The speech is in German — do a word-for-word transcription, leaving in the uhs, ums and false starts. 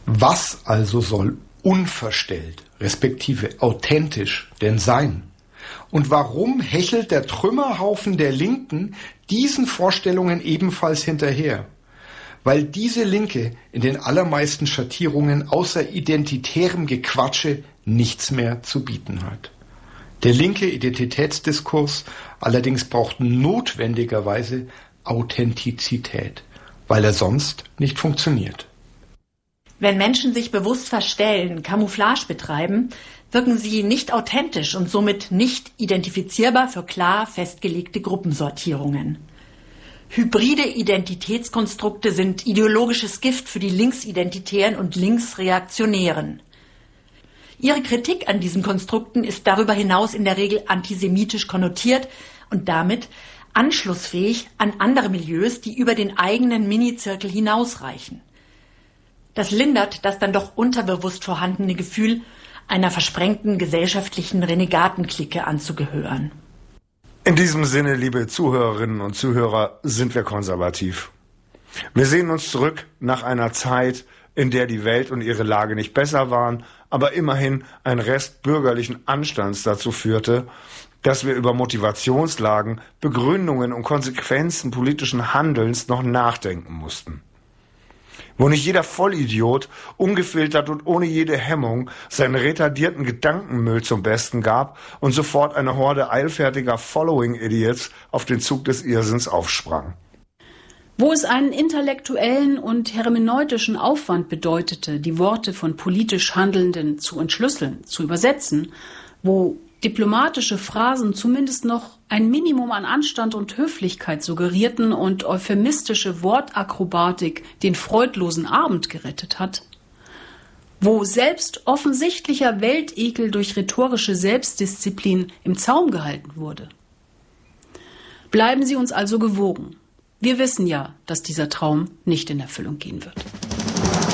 Was also soll unverstellt, respektive authentisch denn sein? Und warum hechelt der Trümmerhaufen der Linken diesen Vorstellungen ebenfalls hinterher? Weil diese Linke in den allermeisten Schattierungen außer identitärem Gequatsche nichts mehr zu bieten hat. Der linke Identitätsdiskurs allerdings braucht notwendigerweise Authentizität, weil er sonst nicht funktioniert. Wenn Menschen sich bewusst verstellen, Camouflage betreiben, wirken sie nicht authentisch und somit nicht identifizierbar für klar festgelegte Gruppensortierungen. Hybride Identitätskonstrukte sind ideologisches Gift für die Linksidentitären und Linksreaktionären. Ihre Kritik an diesen Konstrukten ist darüber hinaus in der Regel antisemitisch konnotiert und damit anschlussfähig an andere Milieus, die über den eigenen Minizirkel hinausreichen. Das lindert das dann doch unterbewusst vorhandene Gefühl, einer versprengten gesellschaftlichen Renegatenklicke anzugehören. In diesem Sinne, liebe Zuhörerinnen und Zuhörer, sind wir konservativ. Wir sehen uns zurück nach einer Zeit, in der die Welt und ihre Lage nicht besser waren, aber immerhin ein Rest bürgerlichen Anstands dazu führte, dass wir über Motivationslagen, Begründungen und Konsequenzen politischen Handelns noch nachdenken mussten. Wo nicht jeder Vollidiot, ungefiltert und ohne jede Hemmung, seinen retardierten Gedankenmüll zum Besten gab und sofort eine Horde eilfertiger Following-Idiots auf den Zug des Irrsinns aufsprang. Wo es einen intellektuellen und hermeneutischen Aufwand bedeutete, die Worte von politisch Handelnden zu entschlüsseln, zu übersetzen, wo diplomatische Phrasen zumindest noch ein Minimum an Anstand und Höflichkeit suggerierten und euphemistische Wortakrobatik den freudlosen Abend gerettet hat, wo selbst offensichtlicher Weltekel durch rhetorische Selbstdisziplin im Zaum gehalten wurde. Bleiben Sie uns also gewogen. Wir wissen ja, dass dieser Traum nicht in Erfüllung gehen wird.